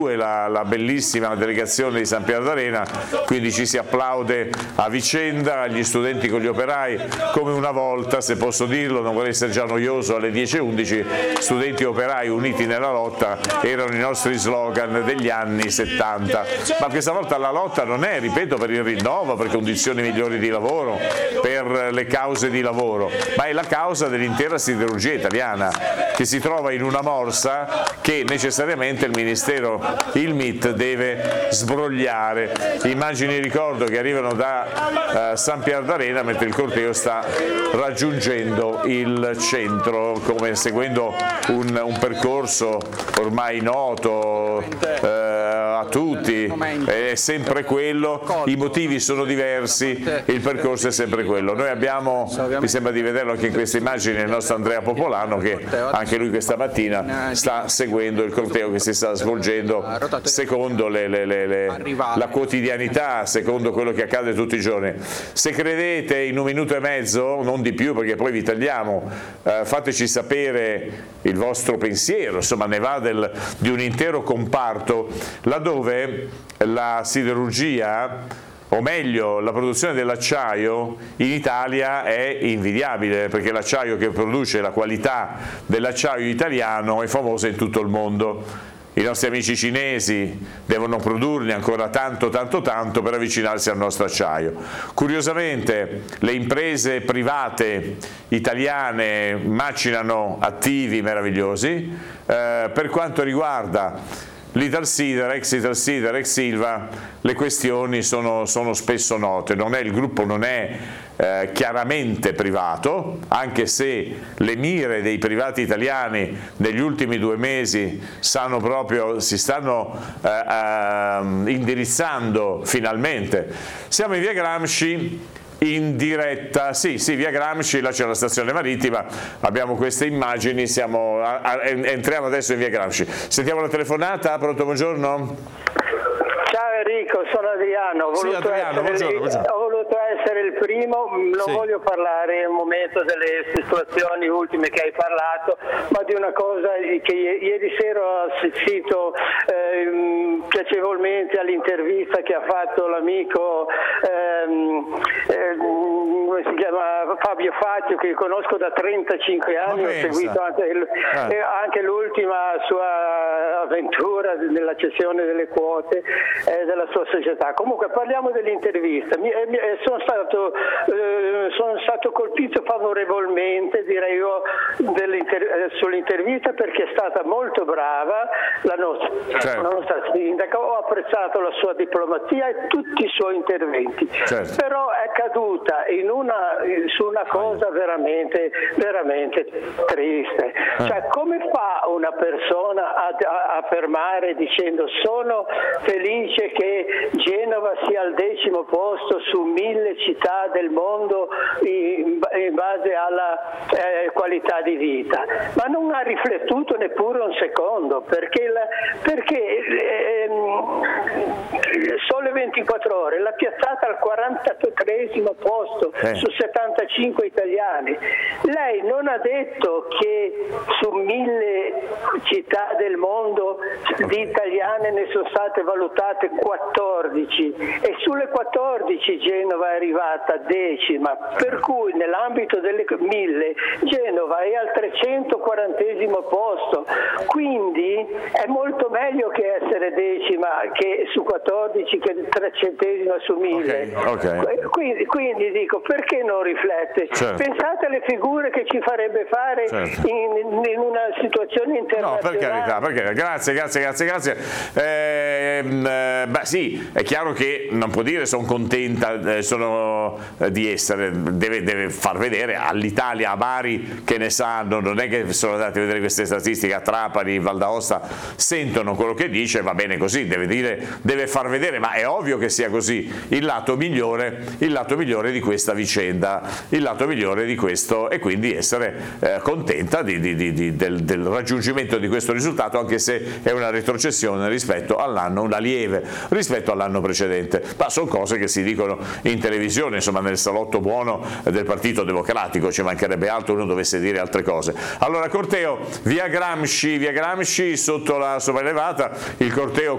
la bellissima delegazione di San Pier d'Arena, quindi ci si applaude a vicenda, gli studenti con gli operai, come una volta, se posso dirlo, non vorrei essere già noioso, alle 10:11, studenti e operai uniti nella lotta erano i nostri slogan degli anni 70, ma questa volta la lotta non è, ripeto, per il rinnovo, per condizioni migliori di lavoro, per le cause di lavoro, ma è la causa dell'intera siderurgia italiana che si trova in una morsa che necessariamente il Ministero, il MIT, deve sbrogliare. Immagini, ricordo, che arrivano da San Pier d'Arena mentre il corteo sta raggiungendo il centro, come seguendo un percorso ormai noto a tutti, è sempre quello, i motivi sono diversi, il percorso è sempre quello. Noi abbiamo, mi sembra di vederlo anche in queste immagini, il nostro Andrea Popolano, che anche lui questa mattina sta seguendo il corteo che si sta svolgendo secondo la quotidianità, secondo quello che accade tutti i giorni. Se credete in un minuto e mezzo, non di più perché poi vi tagliamo, fateci sapere il vostro pensiero, insomma ne va di un intero comparto laddove la siderurgia, o meglio la produzione dell'acciaio in Italia è invidiabile, perché l'acciaio che produce, la qualità dell'acciaio italiano è famosa in tutto il mondo. I nostri amici cinesi devono produrne ancora tanto per avvicinarsi al nostro acciaio. Curiosamente le imprese private italiane macinano attivi meravigliosi. Per quanto riguarda l'Italsider, ex Italsider, ex Ilva, le questioni sono spesso note. Il gruppo non è chiaramente privato, anche se le mire dei privati italiani negli ultimi 2 mesi si stanno indirizzando finalmente. Siamo in via Gramsci, in diretta, sì, via Gramsci, là c'è la stazione marittima, abbiamo queste immagini, entriamo adesso in via Gramsci. Sentiamo la telefonata, pronto, buongiorno? Ciao Enrico, sono Adriano, ho voluto essere il primo, non voglio parlare un momento delle situazioni ultime che hai parlato, ma di una cosa che ieri sera ho assistito piacevolmente all'intervista che ha fatto l'amico come si chiama, Fabio Fazio, che conosco da 35 anni, ho seguito anche l'ultima sua avventura nella cessione delle quote della sua società. Comunque parliamo dell'intervista. Sono stato colpito favorevolmente, direi io, sull'intervista, perché è stata molto brava la nostra sindaca. Ho apprezzato la sua diplomazia e tutti i suoi interventi, però è caduta su una cosa veramente triste. Cioè, come fa una persona a affermare dicendo sono felice che Genova sia al 10° posto su 1000 città del mondo in base alla qualità di vita, ma non ha riflettuto neppure un secondo, perché Sole 24 Ore l'ha piazzata al 43° posto su 75 italiani. Lei non ha detto che su 1000 città del mondo di italiane ne sono state valutate 14 e sulle 14 Genova è arrivata 10ª, per cui nell'ambito delle 1000 Genova è al 340° posto, quindi è molto meglio che essere 10ª che su 14 che 300ª su 1000. Quindi dico, perché non riflette? Pensate alle figure che ci farebbe fare in una situazione internazionale. No, per carità, grazie. Sì, è chiaro che non può dire sono contenta di essere, deve far vedere all'Italia, a Bari che ne sanno, non è che sono andati a vedere queste statistiche, a Trapani, Val d'Aosta, sentono quello che dice, va bene così, deve far vedere, ma è ovvio che sia così, il lato migliore di questa vicenda, il lato migliore di questo, e quindi essere contenta del raggiungimento di questo risultato, anche se è una retrocessione rispetto all'anno, una lieve rispetto all'anno precedente, ma sono cose che si dicono in televisione, insomma nel salotto buono del Partito Democratico, ci mancherebbe altro uno dovesse dire altre cose. Allora, corteo via Gramsci sotto la sopraelevata, il corteo